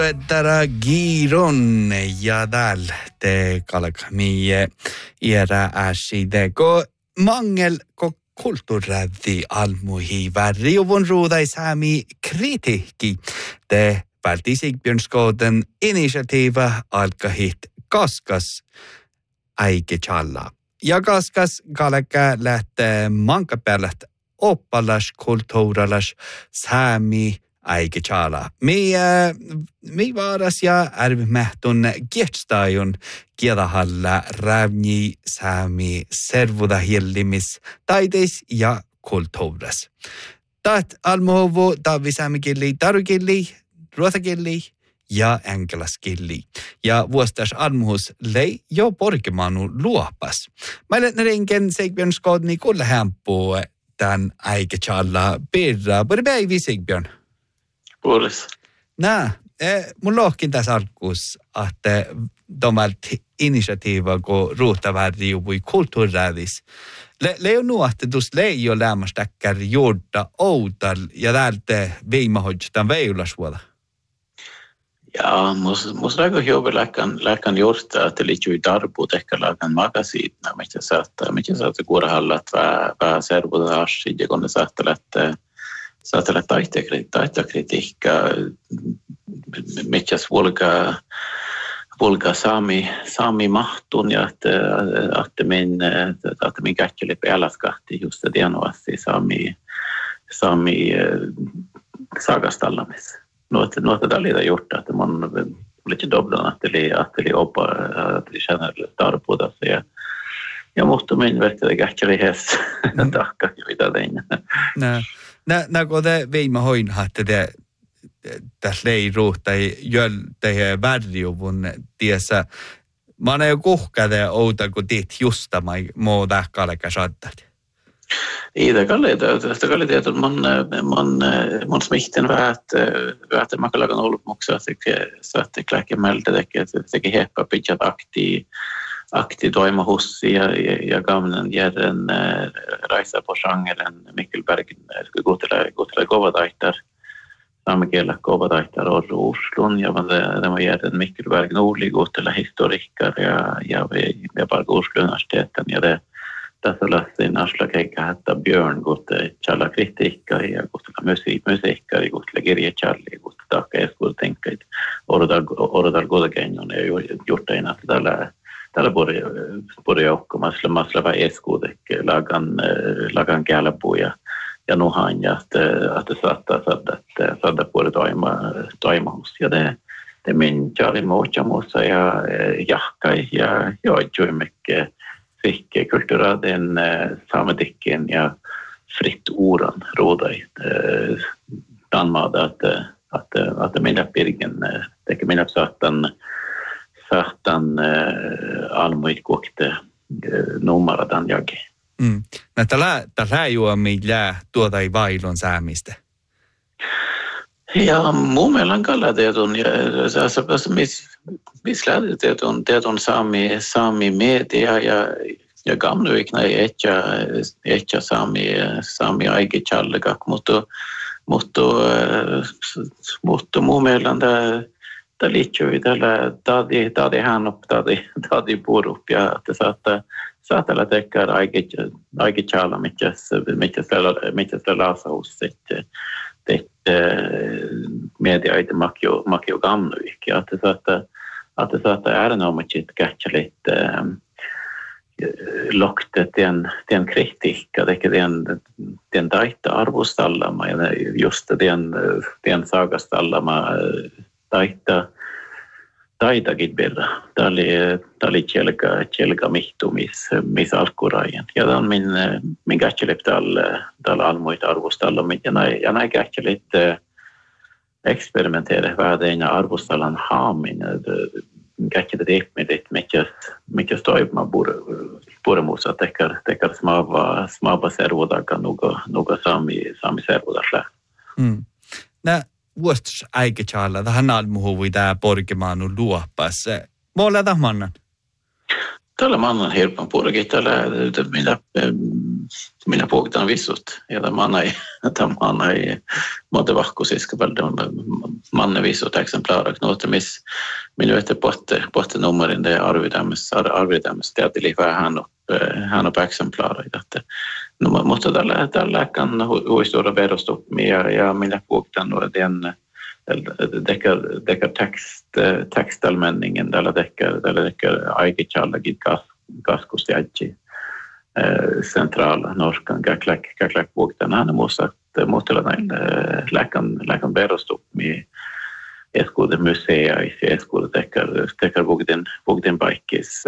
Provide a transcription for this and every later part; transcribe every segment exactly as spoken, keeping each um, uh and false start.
Pettara Giron ja täällä te kalkmie era äside ko mangel ko kulttuurrätti almuhi värjuvun ruudai saami kritiikki. Te välti Sigbjörn Skoden initiatiiva alkahit kaskas äike challa. Ja kaskas kalka lähtee mankapäälät oppalas kulttuuralas saami äike chala. Mi, äh, mi vaaras ja ärvimähtun kietstajun kielahalla rävni saami servuda hillimis taideis ja kulttuuras. Taat almuhovu tavi saamikilli, tarukilli, ruotakilli ja englanskilli. Ja vuostas almuhus lei jo porkimanu luopas. Mä olen ringen Sigbjörn Skodni kulle hämpuu tämän äike chala pirra. Pori päivi Sigbjörn. Puolis. Nää, eh, mun lohkin tässä alkuus, että tomalt initiatiiva, kun ruutavärri juvui kulttuurrävis. Le, le on nu, että tuossa lei jo lämmästäkkär juurta outal ja täältä viimahoidstaan veilasvuoda. Ja, mus, mus läkö hiukan läkän, läkän juurta, että liittyy darbuut ehkä läkän magasiitna, mitä saattaa, mitä saattaa kuurahallat vähän, vähän servuta asid ja kun ne saattaa lähteä Saatella taitakritiikkaa, mitkäs vulga, vulga saami, saami mahtun ja että, että min, että min kätkeli pealaskahti just det januasti saami, saami saagastallamis. Nuotta, nuotta tällä juurta, että mun oli doblan, että oli, että oli opa, että oli känner tarpuutas ja ja muhtu min vetteli kätkeli hessä takka, mitä tein. Nää. Nä, nä kun te viime hoin hatte te tässä lei ruhtai jöl te värjuvun tiessä. Mä oon jo kuhkade outa kun tiit justamai muu tähkaaleka saattat. Ida kalle tästä kalle tieton mun mun mun smihten väät väät makalagan ollut muksa sekä saatte kläkemältä tekee teki heppa pitchat akti akti toimahussi ja ja gamlen järden Raisa på genren Mikkelbergin kuuntele kuuntele kovataittar saamenkielellä kovataittar Oslon ja tämä järden Mikkelbergin uuli kuuntele historiikkar ja ja ja par Oslon universiteten ja det tässä lähtiin aslakeikka hatta Björn kuuntele challa kritiikka ja kuuntele musik musiikka ja kuuntele kirja Charlie kuuntele takkeeskuul tenkkeit odotar odotar godakenjon ja juurtaina tällä Tällä puolella joukkomassa masla vai eskuutek lagan lagan kälpuu ja ja nuhan ja että että saattaa saada että saada puolella toima toimaus ja det det min Charlie Mochamossa ja jahkai ja joijuimekke fick kulturaden sametikken ja fritt oran rådai Danmarda att att att mina pirgen teki minä saattan Sahtan äh, almuit kuokte äh, numaradan jake. Mm. No tällä tällä juomi jää tuota ei vailon säämistä. Ja mun mielestä kalla tieton ja se mis mis lähti tieton tieton saami saami media ja ja gamla vikna etja etja saami saami aike challegak mutta mutta mutta mun mielestä Tämä liittyy tällä taadi taadi hän upp taadi taadi purup ja että saattaa saatella tehdä aike aike chala mitkä mitkä tällä mitkä tällä asaus sitten että media ei makio makio gamnuik ja että saattaa että saattaa ärenomaisesti kätselit lokte den den kritiikka det den den taita arvostallama ja just den den saagastallama taita taitakin verran. Tämä oli, tämä oli tjelka, tjelka mihtumis, missä alkurajan. Ja tämä on min, min kätselit täällä, täällä almuita arvostalla. Ja näin, ja näin kätselit eksperimenteere vähäinen arvostallan haamin. Kätselit ihmiset, mikä, mikä toivoma puremuussa tekar, tekar smava, smava servodaka, nuga, nuga saami, saami servodasla. Mm. Nä vuostus äikechala, tähän almuhuvi tää porkimaanu luopas. Muolla tahmannan? tällä mannan hirpan puolikin, tällä minä, minä puhutaan vissut, ja tämä ei, tämä ei muuta vahkuisiska, manne vissut exemplarer, noita, missä minä vet pohte, pohte nummerin, det arvidaamassa, arvidaamassa, tietysti vähän hän on exemplarer, että no, mutta tällä, tällä kan huistuura verostupmia, ja minä puhutaan den Deckar text textalmenningen tällä deckar tällä deckar aikitjallegit kas kaskustiaji centrala norskan kaklak kaklak puhuttaan aina muussa muutella näin läkan läkan verostupmi eskuude museais eskuude deckar deckar puhuttiin puhuttiin paikkis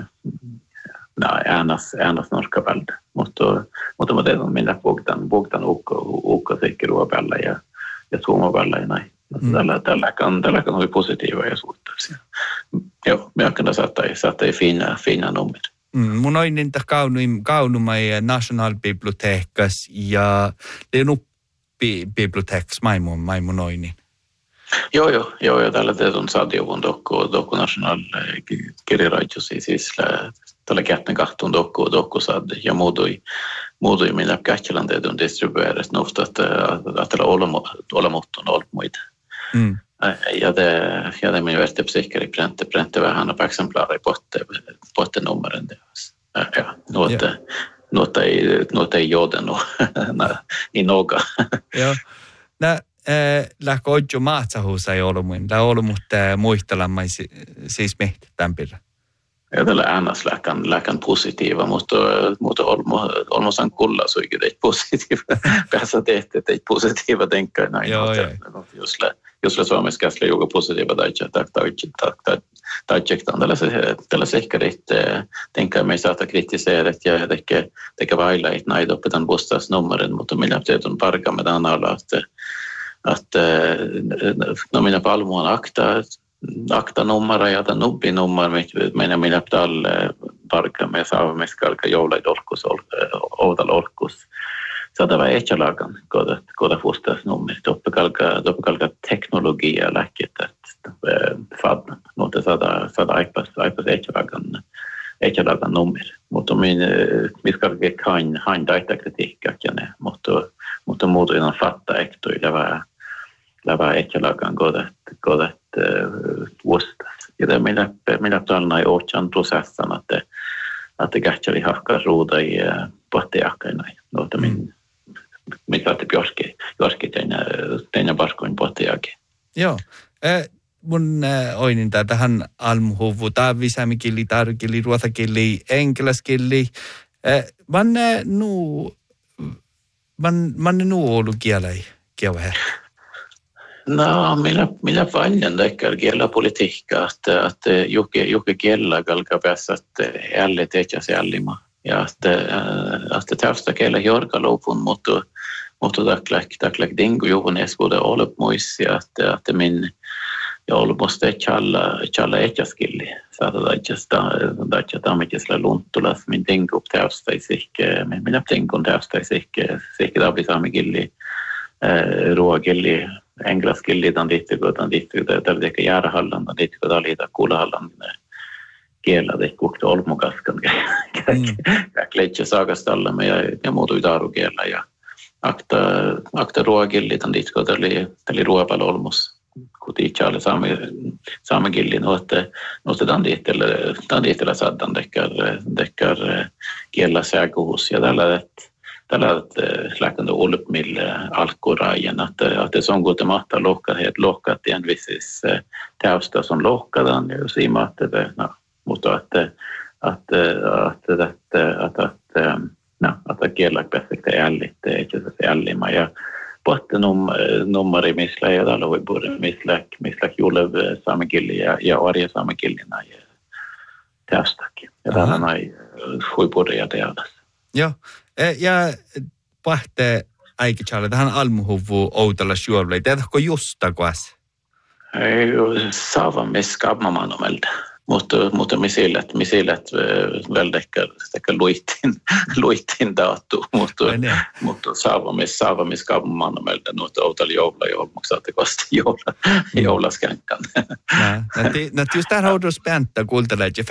nej äänas äänas norska välde mutta mutta mä tein minä puhuttaan puhuttaan ukko ukko sekkiruopalla ja ja suomavalla ja näin. Mm. Tällä, tällä, kan, tällä kan olla positiivia suhteellisia. Joo, me kan saattaa saattaa fina fina nummer. Mm, mun on niitä kaunum kaunumai Nationalbibliotekas ja Lenuppi biblioteks maimun maimun oinin. Joo joo joo ja tällä teetun saatiovun dokku dokku national kirjaraitio siis tällä kätten kahtuun dokku dokku sad ja muutui muutui minä kähtjelän teetun distribueeres nofta että että olemo olemottun olmuita. Mm. Ja det ja det min värsta psykeri pränte pränte var han på exemplar i potte potte nummeren det. Ja, något yeah. något i något i joden och i några. Ja. Nä eh lähkö ojo maatsahuusa ei ollut mun. Tää ollut mutta muistellamaan siis mehti tämperä. Ja tällä äänas läkän läkän positiiva mutta mutta olmo olmosan kulla suikin det positiiva. Päässä tehty det positiiva tänkä näin. Joo, jos lä jos lä suomessa käsle joku positiiva tai tak tak tak tak checktaan tällä se tällä se ehkä det tänkä me saata kritiserat ja tekee tekee vailla et näitä opetan postas nummeren mutta minä teetun parka med alla att att no minä palmuan akta akta numera ja ta nubbi nummer minä minä tal parka me saa me skalka joulai dolkus outal olkus sada var etjalagan koda koda fustas nummer toppekalka toppekalka teknologia läkket att fad något sada sada ipas ipas etjalagan etjalagan nummer mutta min vi ska ge kan han data kritik att ne mutta mutta muuta innan fatta ekto det var det var etjalagan koda koda vuostas ja det minä minä talna i åtjan processen att det att det gärna vi hakka roda i pottejakkaina något min mikä te björski björski tänä tänä baskoin pottejakin. Joo. Eh mun oinin tähän almuhuvu ta visamikili tarkili ruotakili englanskili eh man nu man man nu ollut kielei kielä. No, minä minä paljon teker kielä politiikkaa että että jokin jokin kielä kalka päässä että alle tehdä se allima. Ja että että tästä kielä jorka lopun mutta mutta taklak taklak dingo johon eskude ollut muistia että että min ja ollut musta challa challa etjaskilli saada just että tamikisla lunttulas min dingo tästä sikke minä dingo tästä sikke sikke da bisamigilli ruokilli englanskilli dan dittu dan dittu där det kan göra hallan dan dittu da lite kulahallan kielä det kokte olmukaskan käkletje saakastalla me ja ja muuta itarukielä ja akta akta ruokilli dan dittu tali tali ruopal olmus kuti challe same same gilli notte notte dan dittu dan dittu saddan dekkar dekkar kielä säkuhus ja tällä tällä läkande olupmille alkorajen att att det som går till matta lockar helt lockat i en viss tausta som lockadan ja sima att det no mutta att att att att att att no att kielä perfekte ällit eikä se ällima ja pottenum numeri misla ja tällä voi puhua misla misla julev samegilli ja ja arja samegillina ja taustakin ja tällä näin voi puhua ja tehdä. Joo. Ja pahte aikitsalle tähän almuhuvu outalla syövlei. Teetäkö justa koas? Ei, saava meskabmaman omelta. Mutta mutta misillet misillet väldekkä sekä luitin luitin daatu mutta mutta saava mes saava meskabmaman omelta nuota outalla joula joulmaksaatte kosta joula joulaskänkan. Nej, det det just där har du spänt att kultaleje för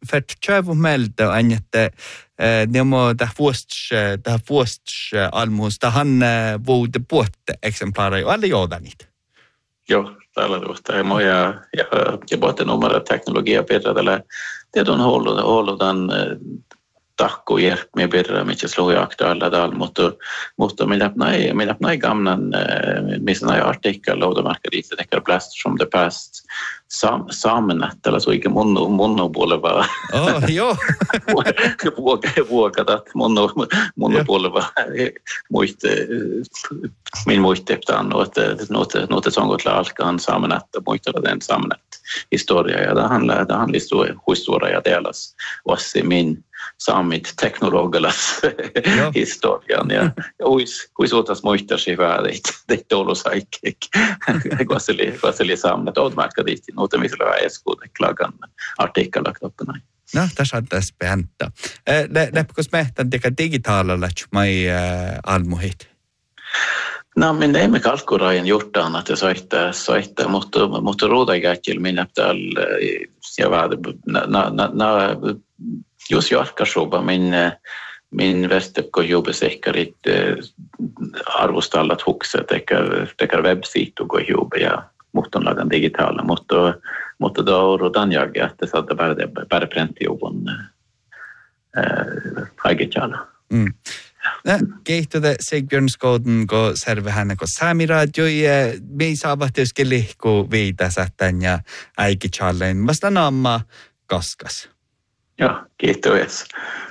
för tjövu melda ain että nemo da vuosts da vuosts almus da han vuode puotte exemplarer och alla jordanit. Joo, täällä tuosta ja moja ja ja botten numera teknologia bättre eller det de håller håller den takko hjälp med bättre mycket slå jag aktuella där mot mot med öppna med öppna gamla med såna artiklar och de märker det det kan blast from the past sam samnet eller så inte mono monopol var oh jo våga våga att mono monopol var mycket min mycket utan och att något något som går till alkan samnet och mycket av den samnet historia ja det handlar det handlar historia historia delas och se min samit teknologelas historian ja ois ois otas muistaa sig väärit det tolo saikek quasili quasili samnet och märka dit något missä är skode klagan artikel lagt upp näin. No, tässä on tässä spänntä. Läppikö smähtän teka digitaalalla mai almuhit? No, men det är med kalkurajen gjort den att jag sökte sökte mot mot råda jäkel min aptal jag var na na na just jarkasjoba min min västepko jobbe säkert arvostallat huxa tekar tekar webbsite och gå jobba ja mot den lagan digitala mot mot då och den jag att det satt bara det bara printjobbon eh hagitjala. Mm. Nä, keihtude Sigbjörn Skoden go serve hänne ko Sami Radio ja me saavat työskeli ko viitä sättän ja äikitjalleen. Vasta namma kaskas. Ja, kiitos.